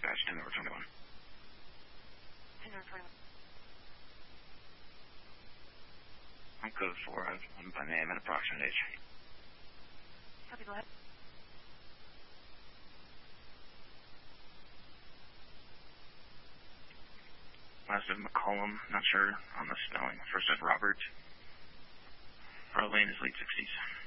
dispatch 10 over 21. 10 over 21. I'm code 4. I'm by name and approximate age. Copy, go ahead. Last is McCollum, not sure on the spelling. First is Robert. Our lane is late 60s.